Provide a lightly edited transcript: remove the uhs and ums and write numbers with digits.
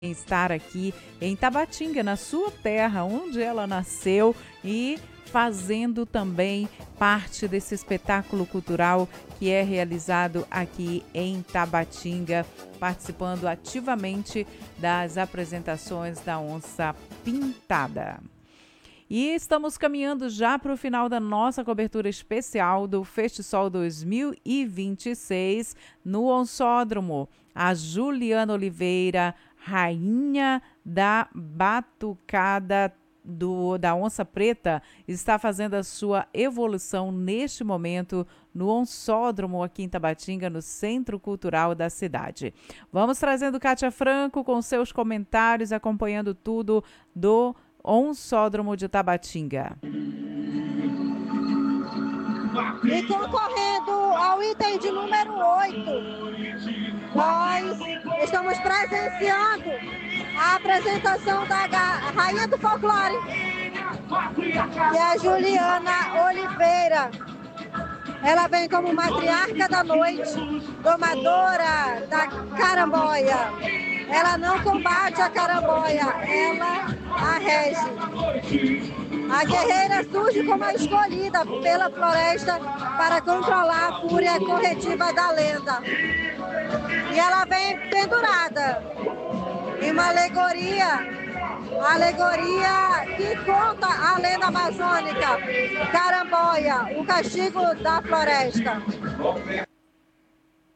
estar aqui em Tabatinga, na sua terra, onde ela nasceu, e fazendo também parte desse espetáculo cultural que é realizado aqui em Tabatinga, participando ativamente das apresentações da Onça Pintada. E estamos caminhando já para o final da nossa cobertura especial do Festisol 2026 no Onçódromo. A Juliana Oliveira, rainha da batucada da Onça Preta, está fazendo a sua evolução neste momento no Onçódromo aqui em Tabatinga, no Centro Cultural da cidade. Vamos trazendo Kátia Franco com seus comentários, acompanhando tudo do Onçódromo de Tabatinga. E concorrendo ao item de número 8, nós estamos presenciando a apresentação da Rainha do Folclore, que é a Juliana Oliveira. Ela vem como matriarca da noite, domadora da caramboia. Ela não combate a caramboia, ela a rege. A guerreira surge como a escolhida pela floresta para controlar a fúria corretiva da lenda. E ela vem pendurada em uma alegoria que conta a lenda amazônica, caramboia, o castigo da floresta.